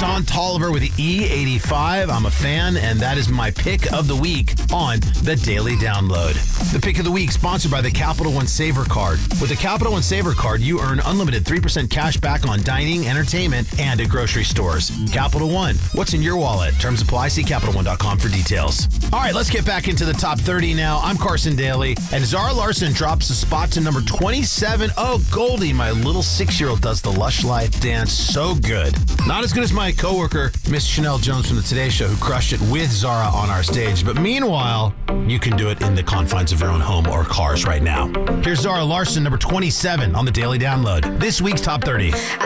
Don Tolliver with E85. I'm a fan, and that is my pick of the week on the Daily Download. The pick of the week sponsored by the Capital One Saver Card. With the Capital One Saver Card, you earn unlimited 3% cash back on dining, entertainment, and at grocery stores. Capital One, what's in your wallet? Terms apply. See CapitalOne.com for details. All right, let's get back into the top 30 now. I'm Carson Daly, and Zara Larson drops a spot to number 27. Oh, Goldie, my little 6-year-old does the Lush Life dance so good. Not as good as my coworker, Miss Chanel Jones from the Today Show, who crushed it with Zara on our stage. But meanwhile, you can do it in the confines of your own home or cars right now. Here's Zara Larson, number 27 on the Daily Download. This week's top 30.